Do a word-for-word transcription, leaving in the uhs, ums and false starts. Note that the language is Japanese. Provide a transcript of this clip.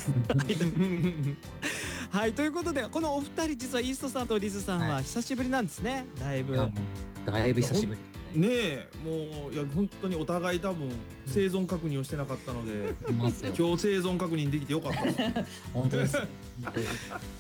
はい、ということでこのお二人実はイーストさんとリズさんは久しぶりなんですね、だいぶ。 だいぶ久しぶりねえ、もういや本当にお互い多分生存確認をしてなかったので今日生存確認できてよかったです。 本当です。